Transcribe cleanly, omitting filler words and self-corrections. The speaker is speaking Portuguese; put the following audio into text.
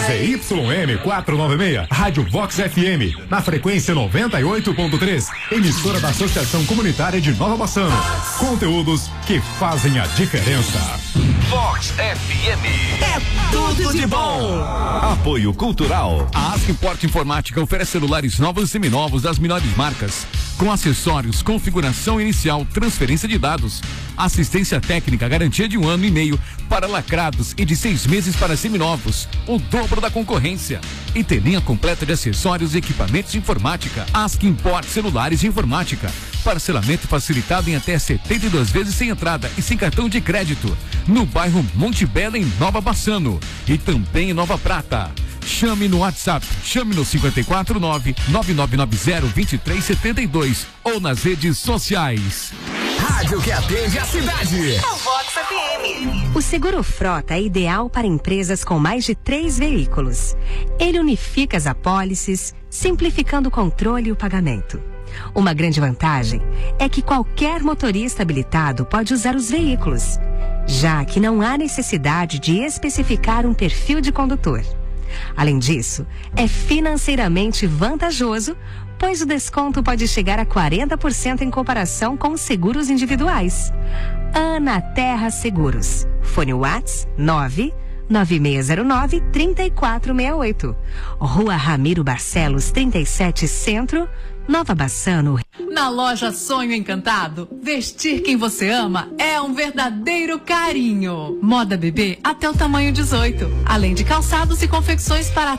ZYM 496, Rádio Vox FM, na frequência 98.3, emissora da Associação Comunitária de Nova Bassano. Conteúdos que fazem a diferença. Vox FM. É tudo de bom. Apoio Cultural. A Askimport Informática oferece celulares novos e seminovos das melhores marcas, com acessórios, configuração inicial, transferência de dados, assistência técnica, garantia de 1 ano e meio para lacrados e de 6 meses para seminovos, o dobro da concorrência. E tem linha completa de acessórios e equipamentos de informática. Askimport Celulares de Informática. Parcelamento facilitado em até 72 vezes sem entrada e sem cartão de crédito. No bairro Monte Belo, em Nova Bassano. E também em Nova Prata. Chame no WhatsApp, chame no 549-9990-2372 ou nas redes sociais. Rádio que atende a cidade. É o Vox FM. O seguro frota é ideal para empresas com mais de 3 veículos. Ele unifica as apólices, simplificando o controle e o pagamento. Uma grande vantagem é que qualquer motorista habilitado pode usar os veículos, já que não há necessidade de especificar um perfil de condutor. Além disso, é financeiramente vantajoso, pois o desconto pode chegar a 40% em comparação com os seguros individuais. Ana Terra Seguros. Fone Whats 99609-3468. Rua Ramiro Barcelos, 37 Centro, Nova Bassano. Na loja Sonho Encantado, vestir quem você ama é um verdadeiro carinho. Moda bebê até o tamanho 18, além de calçados e confecções para